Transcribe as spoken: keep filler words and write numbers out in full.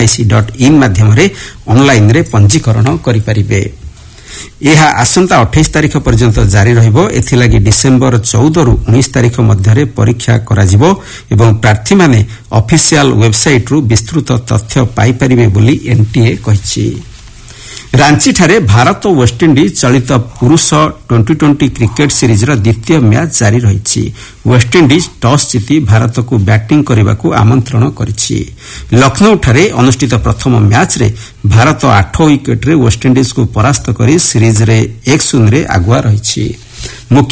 NIC dot इन माध्यमରେ online रे पंजीकरण करिपारिबे। ଏହା ଆସନ୍ତା ଅଠେଇଶ ତାରିଖ ପର୍ଯ୍ୟନ୍ତ ଜାରି ରହିବ। ଏଥିଲାଗି ଡିସେମ୍ବର ଚଉଦ ରୁ ଉଣେଇଶ ତାରିଖ ମଧ୍ୟରେ ପରୀକ୍ଷା କରାଯିବ ଏବଂ ପ୍ରାର୍ଥୀମାନେ ଅଫିସିଆଲ ୱେବସାଇଟ୍ରୁ ବିସ୍ତୃତ ତଥ୍ୟ ପାଇପାରିବେ ବୋଲି ଏନ୍ଟିଏ କହିଛି। ରାଞ୍ଚିଠାରେ ଭାରତ ଓ ୱେଷ୍ଟଇଣ୍ଡିଜ ଚଳିତ ପୁରୁଷ ଟ୍ୱେଣ୍ଟି ଟ୍ୱେଣ୍ଟି କ୍ରିକେଟ ସିରିଜର ଦ୍ୱିତୀୟ ମ୍ୟାଚ୍ ଜାରି ରହିଛି। ୱେଷ୍ଟଇଣ୍ଡିଜ ଟସ୍ ଜିତି ଭାରତକୁ ବ୍ୟାଟିଂ କରିବାକୁ ଆମନ୍ତ୍ରଣ କରିଛି। ଲକ୍ଷ୍ନୌଠାରେ ଅନୁଷ୍ଠିତ ପ୍ରଥମ ମ୍ୟାଚ୍ରେ ଭାରତ ଆଠ ୱିକେଟ୍ରେ ୱେଷ୍ଟଇଣ୍ଡିଜକୁ ପରାସ୍ତ କରି ସିରିଜରେ ଏକ ଶୂନରେ ଆଗୁଆ ରହିଛି।